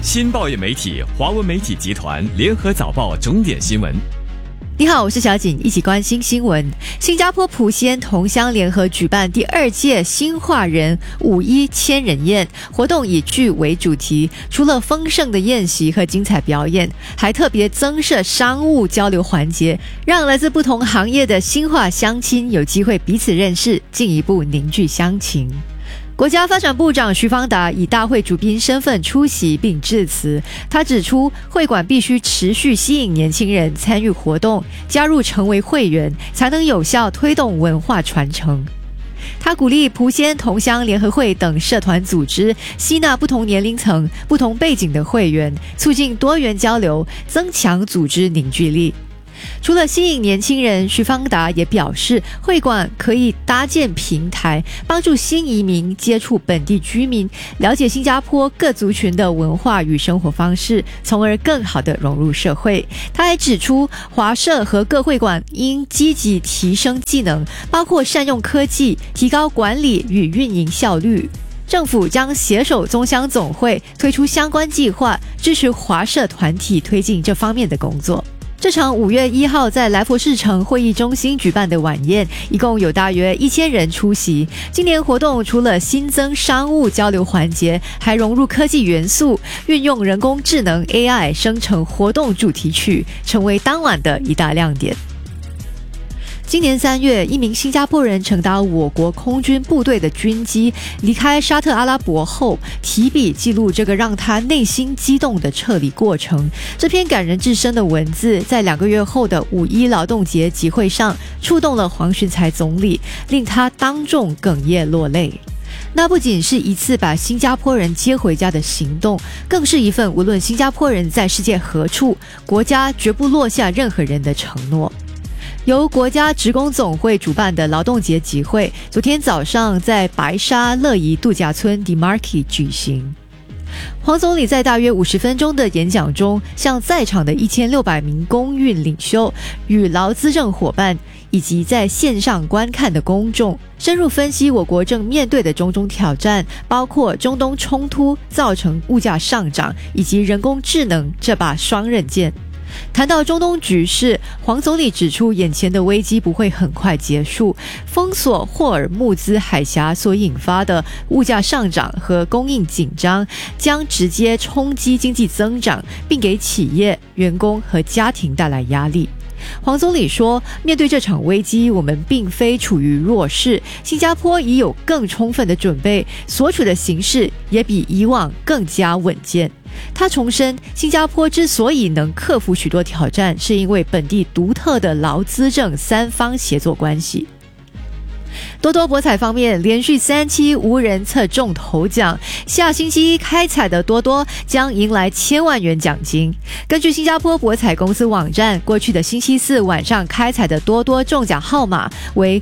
新报业媒体华文媒体集团联合早报重点新闻。 你好，我是小景，一起关心新闻。新加坡浦仙同乡联合举办第2届新化人5·1千人宴，活动以剧为主题，除了丰盛的宴席和精彩表演，还特别增设商务交流环节，让来自不同行业的新化乡亲有机会彼此认识，进一步凝聚乡情。国家发展部长徐方达以大会主宾身份出席并致辞，他指出会馆必须持续吸引年轻人参与活动，加入成为会员，才能有效推动文化传承。他鼓励浦仙同乡联合会等社团组织吸纳不同年龄层、不同背景的会员，促进多元交流，增强组织凝聚力。除了吸引年轻人，徐方达也表示，会馆可以搭建平台，帮助新移民接触本地居民，了解新加坡各族群的文化与生活方式，从而更好地融入社会。他还指出，华社和各会馆应积极提升技能，包括善用科技，提高管理与运营效率。政府将携手中乡总会推出相关计划，支持华社团体推进这方面的工作。这场5月1号在来佛士城会议中心举办的晚宴，一共有大约1000人出席。今年活动除了新增商务交流环节，还融入科技元素，运用人工智能 AI 生成活动主题曲，成为当晚的一大亮点。今年3月，一名新加坡人乘搭我国空军部队的军机离开沙特阿拉伯后，提笔记录这个让他内心激动的撤离过程。这篇感人至深的文字，在2个月后的5·1劳动节集会上触动了黄循财总理，令他当众哽咽落泪。那不仅是一次把新加坡人接回家的行动，更是一份无论新加坡人在世界何处，国家绝不落下任何人的承诺。由国家职工总会主办的劳动节集会，昨天早上在白沙乐怡度假村 DiMarquee 举行。黄总理在大约50分钟的演讲中，向在场的1600名公运领袖与劳资政伙伴，以及在线上观看的公众，深入分析我国正面对的种种挑战，包括中东冲突造成物价上涨，以及人工智能这把双刃剑。谈到中东局势，黄总理指出，眼前的危机不会很快结束，封锁霍尔木兹海峡所引发的物价上涨和供应紧张，将直接冲击经济增长，并给企业、员工和家庭带来压力。黄总理说，面对这场危机，我们并非处于弱势，新加坡已有更充分的准备，所处的形势也比以往更加稳健。他重申，新加坡之所以能克服许多挑战，是因为本地独特的劳资政3方协作关系。多多博彩方面，连续3期无人测中头奖，下星期一开彩的多多将迎来1000万元奖金。根据新加坡博彩公司网站，过去的星期四晚上开彩的多多中奖号码为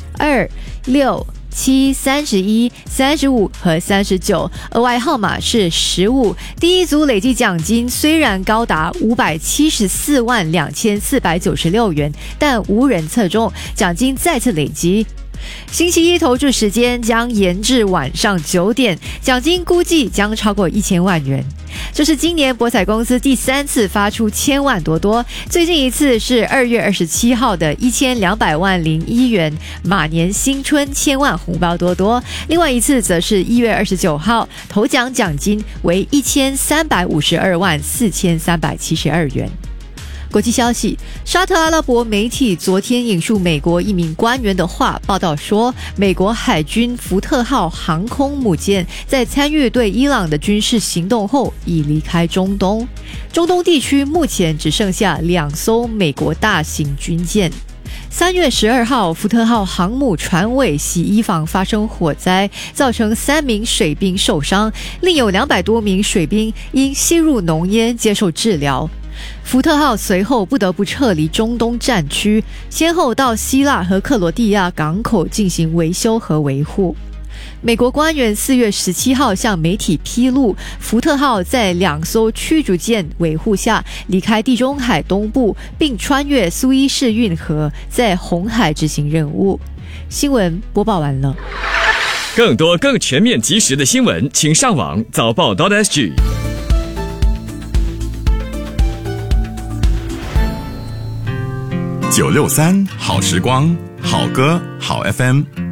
2、6、7、31、35和39，额外号码是15。第一组累计奖金虽然高达5742496元，但无人测中，奖金再次累积。星期一投注时间将延至晚上9点，奖金估计将超过1000万元。这是今年博彩公司第3次发出1000万多多，最近一次是2月27号的1200万01元马年新春1000万红包多多，另外一次则是1月29号，头奖奖金为1352万4372元。国际消息，沙特阿拉伯媒体昨天引述美国一名官员的话，报道说，美国海军福特号航空母舰在参与对伊朗的军事行动后已离开中东。中东地区目前只剩下2艘美国大型军舰。3月12号，福特号航母船尾洗衣房发生火灾，造成3名水兵受伤，另有200多名水兵因吸入浓烟接受治疗。福特号随后不得不撤离中东战区，先后到希腊和克罗地亚港口进行维修和维护。美国官员4月17号向媒体披露，福特号在2艘驱逐舰维护下离开地中海东部，并穿越苏伊士运河，在红海执行任务。新闻播报完了。 更多更全面及时的新闻，请上网早报.sg。 963好时光，好歌好 FM。